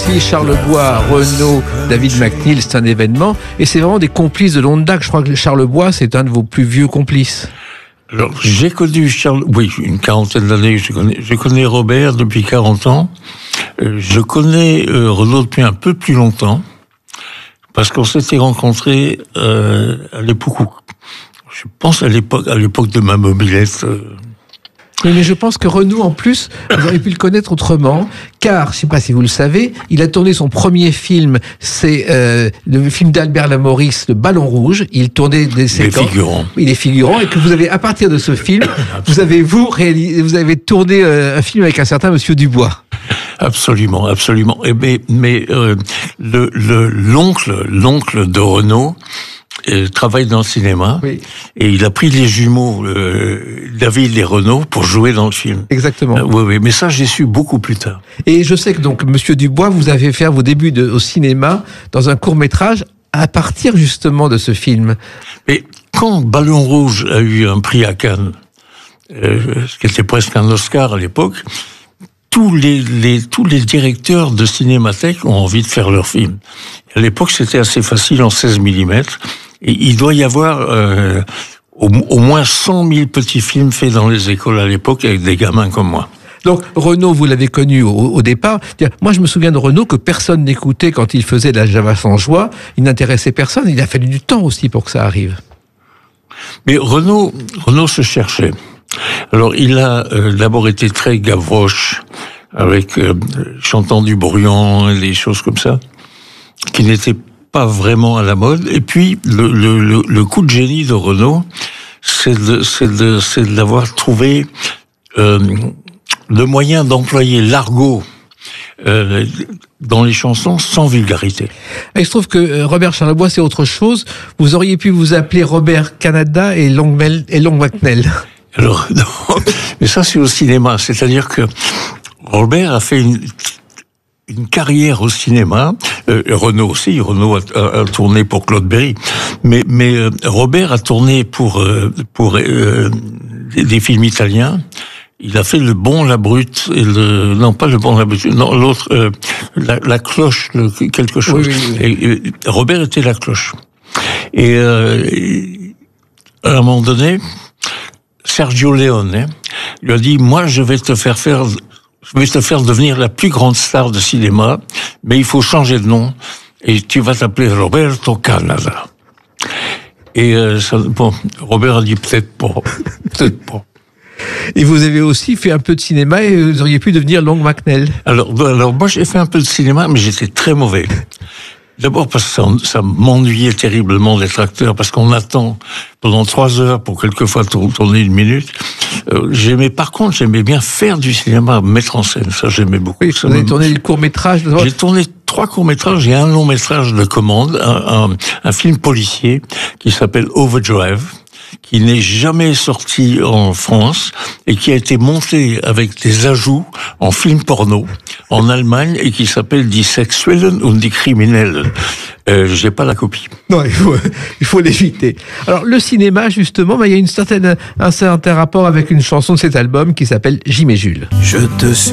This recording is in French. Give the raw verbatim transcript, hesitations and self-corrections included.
aussi Charlebois, Renaud, David McNeil, c'est un événement. Et c'est vraiment des complices de longue date. Je crois que Charlebois, c'est un de vos plus vieux complices. Alors, j'ai connu Charles, oui, une quarantaine d'années, je connais, je connais Robert depuis quarante ans. Euh, je connais euh, Renaud depuis un peu plus longtemps, parce qu'on s'était rencontrés euh, à l'époque où, je pense à l'époque, à l'époque de ma mobilette. Euh, Oui, mais je pense que Renaud, en plus, vous auriez pu le connaître autrement, car, je ne sais pas si vous le savez, il a tourné son premier film, c'est euh, le film d'Albert Lamoris, Le Ballon Rouge. Il tournait des séquences. Les figurants. Il est figurant, et que vous avez, à partir de ce film, vous avez, vous, réalisé, vous avez tourné euh, un film avec un certain Monsieur Dubois. Absolument, absolument. Et mais mais euh, le le l'oncle l'oncle de Renaud euh, travaille dans le cinéma, oui. Et il a pris les jumeaux euh, David et Renaud pour jouer dans le film. Exactement. Euh, oui, oui. Mais ça, j'ai su beaucoup plus tard. Et je sais que donc Monsieur Dubois, vous avez fait vos débuts de, au cinéma dans un court métrage à partir justement de ce film. Mais quand Ballon Rouge a eu un prix à Cannes, euh, ce qui était presque un Oscar à l'époque. Tous les, les, tous les directeurs de cinémathèque ont envie de faire leur film. À l'époque, c'était assez facile en seize millimètres. Et il doit y avoir euh, au, au moins cent mille petits films faits dans les écoles à l'époque avec des gamins comme moi. Donc Renaud, vous l'avez connu au, au départ. Moi, je me souviens de Renaud que personne n'écoutait quand il faisait de la Java sans joie. Il n'intéressait personne. Il a fallu du temps aussi pour que ça arrive. Mais Renaud, Renaud se cherchait. Alors, il a euh, d'abord été très gavroche, avec euh, chantant du brouillon et des choses comme ça, qui n'étaient pas vraiment à la mode. Et puis, le, le, le, le coup de génie de Renaud, c'est de, c'est de, c'est de l'avoir trouvé euh, le moyen d'employer l'argot euh, dans les chansons sans vulgarité. Et il se trouve que Robert Charlebois, c'est autre chose. Vous auriez pu vous appeler Robert Canada et Long, Mel, et Long McNeil. Alors, non, mais ça c'est au cinéma, c'est-à-dire que Robert a fait une, une carrière au cinéma, euh, Renaud aussi, Renaud a, a, a tourné pour Claude Berry, mais, mais euh, Robert a tourné pour, euh, pour euh, des, des films italiens. Il a fait Le Bon, la Brute, et le, non pas Le Bon, la Brute, non, l'autre, euh, la, la cloche, le, quelque chose. Oui, oui, oui. Et, et Robert était la cloche. Et, euh, et à un moment donné, Sergio Leone lui a dit, moi, je vais te faire faire, je vais te faire devenir la plus grande star de cinéma, mais il faut changer de nom, et tu vas t'appeler Roberto Canada. Et, euh, ça, bon, Robert a dit, peut-être pas, peut-être pas. Et vous avez aussi fait un peu de cinéma et vous auriez pu devenir Long McNeil. Alors, alors moi, j'ai fait un peu de cinéma, mais j'étais très mauvais. D'abord parce que ça, ça m'ennuyait terriblement d'être acteur, parce qu'on attend pendant trois heures pour quelquefois tourner une minute. Euh, j'aimais, par contre, j'aimais bien faire du cinéma, mettre en scène. Ça, j'aimais beaucoup. Oui, ça vous avez tourné des courts-métrages. J'ai tourné trois courts-métrages et un long-métrage de commande, un, un, un film policier qui s'appelle Overdrive, qui n'est jamais sorti en France et qui a été monté avec des ajouts en film porno en Allemagne et qui s'appelle Die Sexuellen und die Kriminellen. Euh, j'ai pas la copie. Non, il faut, il faut l'éviter. Alors, le cinéma, justement, bah, il y a une certaine, un certain rapport avec une chanson de cet album qui s'appelle Jim et Jules. Je te suis.